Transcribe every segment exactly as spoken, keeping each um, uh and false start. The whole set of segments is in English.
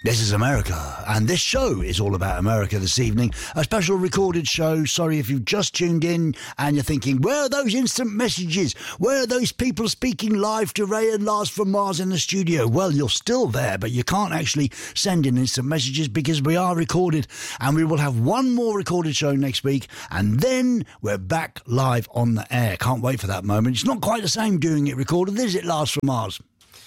This is America, and this show is all about America this evening. A special recorded show. Sorry if you've just tuned in and you're thinking, where are those instant messages? Where are those people speaking live to Ray and Lars from Mars in the studio? Well, you're still there, but you can't actually send in instant messages because we are recorded, and we will have one more recorded show next week, and then we're back live on the air. Can't wait for that moment. It's not quite the same doing it recorded, is it, Lars from Mars?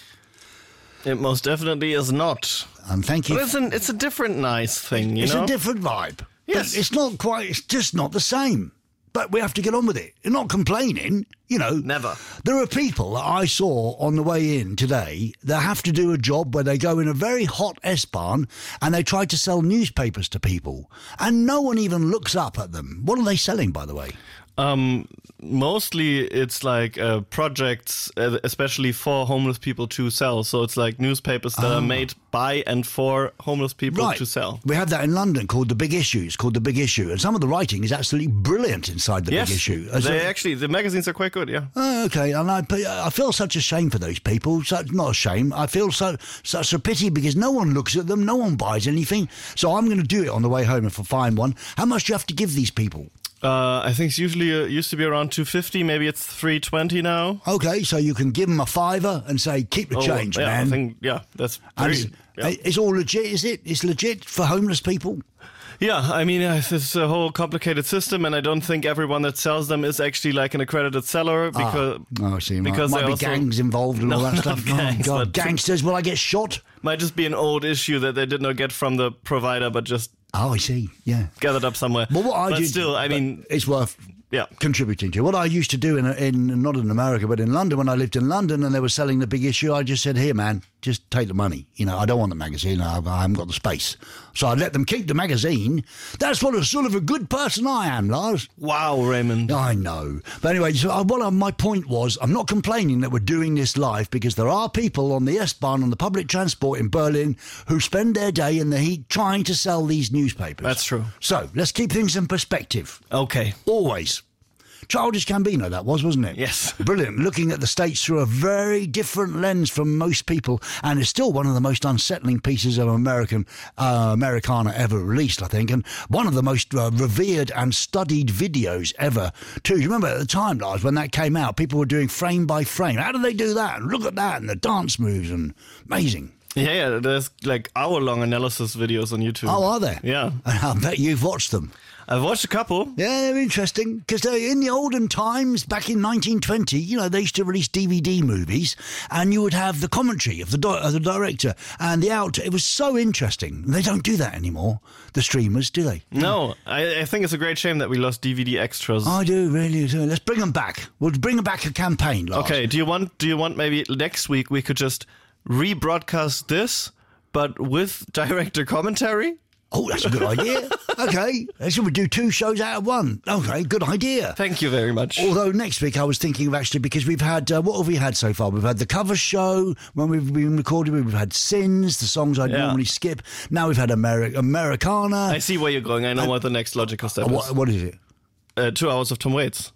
It most definitely is not. And thank you. But it's, an, it's a different nice thing, you it's know? It's a different vibe. Yes. But it's not quite, it's just not the same. But we have to get on with it. You're not complaining, you know. Never. There are people that I saw on the way in today that have to do a job where they go in a very hot S-Bahn and they try to sell newspapers to people. And no one even looks up at them. What are they selling, by the way? Um, mostly it's like uh, projects, uh, especially for homeless people to sell. So it's like newspapers that oh. are made by and for homeless people right. to sell. We have that in London called The Big Issue. It's called The Big Issue. And some of the writing is absolutely brilliant inside The yes, Big Issue. They so, actually, the magazines are quite good, yeah. Oh, okay. And I, I feel such a shame for those people. Such, not a shame. I feel so such a pity because no one looks at them. No one buys anything. So I'm going to do it on the way home if I find one. How much do you have to give these people? Uh, I think it's usually uh, used to be around two fifty. Maybe it's three twenty now. Okay, so you can give them a fiver and say, keep the oh, change, yeah, man. I think, yeah, that's very, it's, yeah. it's all legit, is it? It's legit for homeless people? Yeah, I mean, uh, it's a whole complicated system, and I don't think everyone that sells them is actually like an accredited seller because ah, oh, see, because might, might be also, gangs involved and no, all that stuff. Gangs, oh, God, gangsters, will I get shot? Might just be an old issue that they did not get from the provider, but just oh, I see, yeah, gathered up somewhere. Well, what I but do, still, I mean, it's worth. Yeah. Contributing to. What I used to do in, in, not in America, but in London, when I lived in London and they were selling the Big Issue, I just said, here, man, just take the money. You know, I don't want the magazine. I, I haven't got the space. So I'd let them keep the magazine. That's what a sort of a good person I am, Lars. Wow, Raymond. I know. But anyway, so I, what I, my point was, I'm not complaining that we're doing this live because there are people on the S-Bahn, on the public transport in Berlin, who spend their day in the heat trying to sell these newspapers. That's true. So let's keep things in perspective. Okay. Always. Childish Gambino, that was, wasn't it? Yes. Brilliant. Looking at the States through a very different lens from most people. And it's still one of the most unsettling pieces of American uh, Americana ever released, I think. And one of the most uh, revered and studied videos ever, too. You remember at the time, Lars, when that came out, people were doing frame by frame. How do they do that? And look at that and the dance moves and amazing. Yeah, yeah, there's like hour-long analysis videos on YouTube. Oh, are there? Yeah. I bet you've watched them. I've watched a couple. Yeah, they're interesting because in the olden times, back in nineteen twenty, you know, they used to release D V D movies, and you would have the commentary of the di- of the director and the out. It was so interesting. They don't do that anymore. The streamers, do they? No, I, I think it's a great shame that we lost D V D extras. I do really. Do. Let's bring them back. We'll bring back a campaign. Lars. Okay. Do you want? Do you want maybe next week we could just rebroadcast this, but with director commentary? Oh, that's a good idea. Okay, should we do two shows out of one? Okay, good idea. Thank you very much. Although next week I was thinking of actually, because we've had, uh, what have we had so far? We've had the cover show when we've been recording, we've had Sins, the songs I'd yeah. normally skip. Now we've had Ameri- Americana. I see where you're going. I know and, what the next logical step uh, is. What, what is it? Uh, two hours of Tom Waits.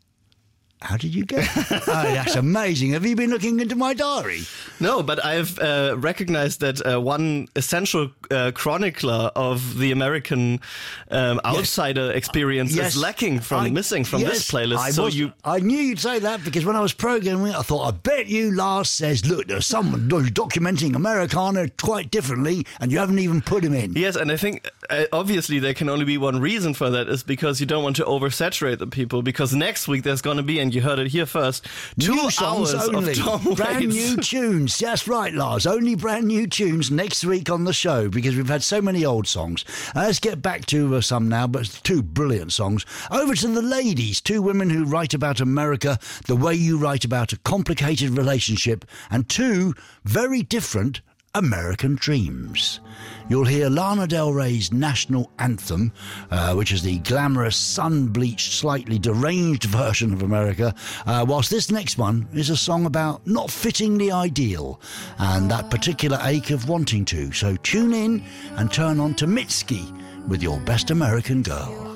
How did you get? Oh, that's amazing. Have you been looking into my diary? No, but I've uh, recognized that uh, one essential uh, chronicler of the American um, outsider yes. experience yes. is lacking from, I, missing from yes, this playlist. I, so was, you... I knew you'd say that because when I was programming it, I thought, I bet you Lars says, look, there's someone who's documenting Americana quite differently and you haven't even put him in. Yes, and I think uh, obviously there can only be one reason for that is because you don't want to oversaturate the people, because next week there's going to be, and you heard it here first, two new songs hours only. of Tom brand Waits. new tunes. That's right, Lars. Only brand new tunes next week on the show because we've had so many old songs. Uh, let's get back to uh, some now, but two brilliant songs. Over to the ladies, two women who write about America the way you write about a complicated relationship, and two very different American dreams. You'll hear Lana Del Rey's national anthem, uh, which is the glamorous, sun-bleached, slightly deranged version of America, uh, whilst this next one is a song about not fitting the ideal and that particular ache of wanting to. So tune in and turn on to Mitski with Your Best American Girl.